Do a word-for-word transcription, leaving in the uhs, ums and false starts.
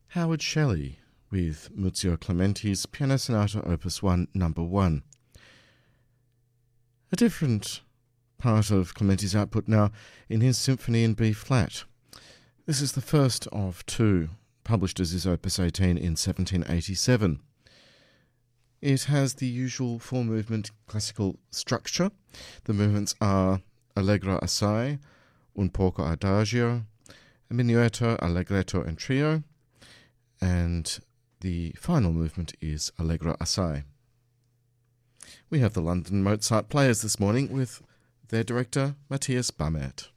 Howard Shelley with Muzio Clementi's Piano Sonata Opus one, Number one. A different part of Clementi's output now in his Symphony in B-flat. This is the first of two, published as his Opus eighteen in seventeen eighty-seven. It has the usual four-movement classical structure. The movements are Allegro assai, Un poco adagio, Minuetto, Allegretto and Trio, and the final movement is Allegro assai. We have the London Mozart Players this morning with their director Matthias Bammert.